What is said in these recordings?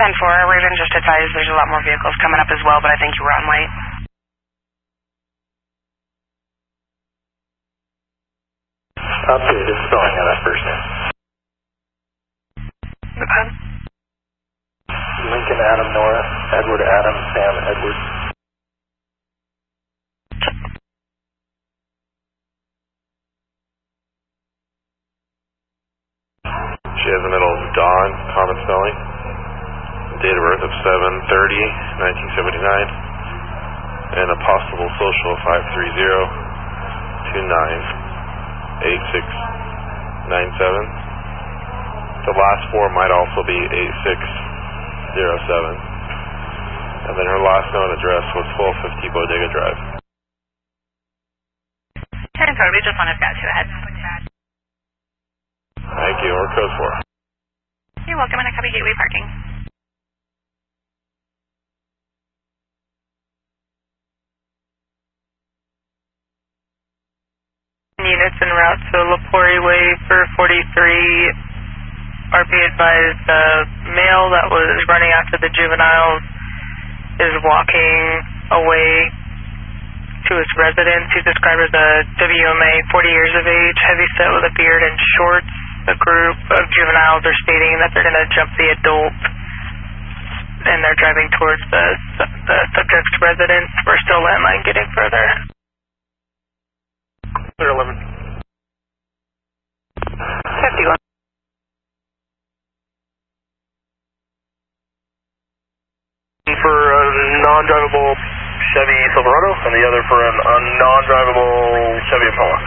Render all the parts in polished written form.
10-4, Raven, just advised there's a lot more vehicles coming up as well, but I think you were on late. Update is spelling out that first name. Okay. Lincoln Adam Nora, Edward Adam, Sam Edward. She has the middle of Dawn, common spelling. Date of birth of 7/30/1979. And a possible social 530-29-8697. The last four might also be 8607. And then her last known address was 1250 Bodega Drive. 10-4, we just want to scout you ahead. Thank you, or code 4. You're welcome, and I copy gateway parking. Units en route to Lapori Way for 43. RP advised the male that was running after the juveniles is walking away to his residence. He's described as a WMA, 40 years of age, heavy set with a beard and shorts. A group of juveniles are stating that they're going to jump the adult, and they're driving towards the subject's residence. We're still landline getting further. Clear 11. 51. For a non-drivable Chevy Silverado, and the other for a non-drivable Chevy Impala.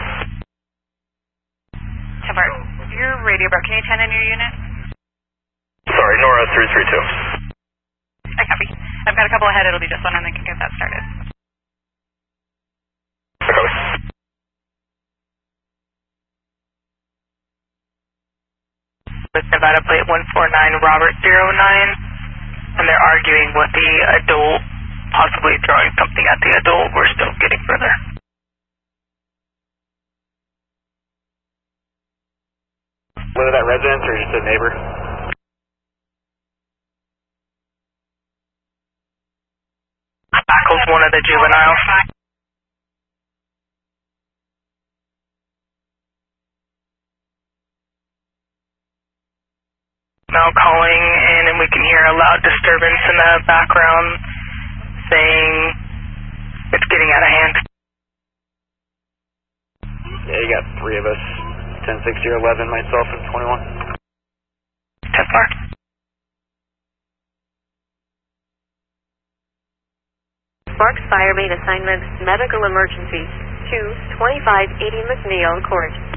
10-4, your radio broke. Can you 10 in your unit? Sorry, Nora 332. I copy. I've got a couple ahead. It'll be just one, and then can get that started. Okay. With Nevada plate 149 Robert 09, and they're arguing with the adult, possibly throwing something at the adult. We're still getting further. Whether that residence or just a neighbor? Tackles one of the juveniles. Now calling in, and we can hear a loud disturbance in the background saying it's getting out of hand. Yeah, you got three of us. 10-6-11, myself, and 21. 10-4. Sparks Fire made assignment medical emergencies to 2580 McNeil Court.